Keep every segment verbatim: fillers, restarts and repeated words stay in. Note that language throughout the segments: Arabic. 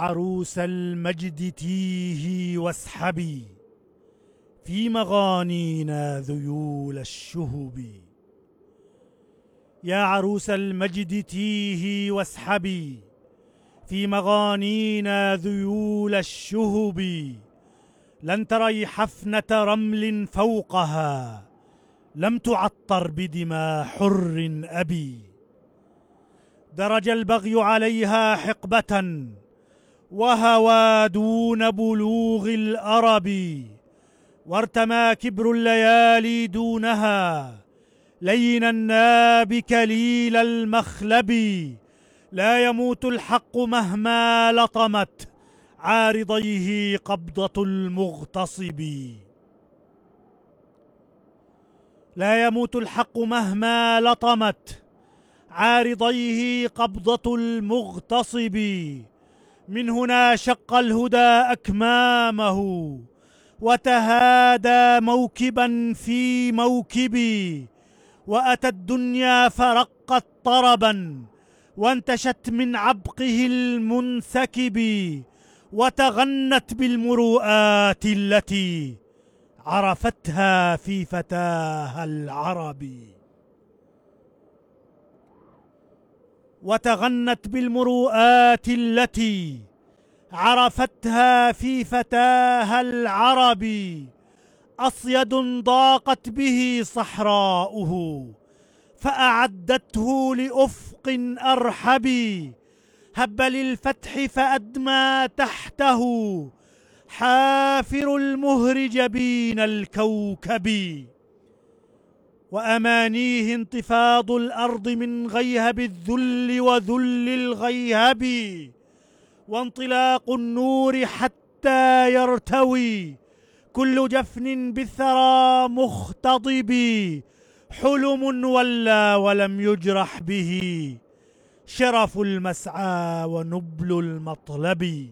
عروس المجد تيهي واسحبي في مغانينا ذيول الشهب. يا عروس المجد تيهي واسحبي في مغانينا ذيول الشهب. لن تري حفنة رمل فوقها لم تعطر بدماء حر أبي. درج البغي عليها حقبة وهوى دون بلوغ الأرب. وارتمى كبر الليالي دونها لين الناب كليل المخلب. لا يموت الحق مهما لطمت عارضيه قبضة المغتصب. لا يموت الحق مهما لطمت عارضيه قبضة المغتصب. من هنا شق الهدى أكمامه وتهادى موكبا في موكب. وأتى الدنيا فرقت طربا وانتشت من عبقه المنسكب. وتغنت بالمروءات التي عرفتها في فتاها العربي. وتغنت بالمروءات التي عرفتها في فتاها العربي. أصيد ضاقت به صحراؤه فأعدته لأفق أرحب. هب للفتح فأدمى تحته حافر المهر جبين الكوكب. وأمانيه انتفاض الأرض من غيهب الذل وذل الغيهب. وانطلاق النور حتى يرتوي كل جفن بالثرى مختضب. حلم ولى ولم يجرح به شرف المسعى ونبل المطلب.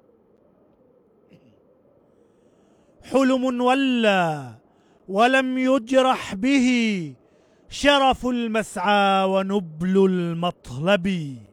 حلم ولى ولم يجرح به شرف المسعى ونبل المطلب.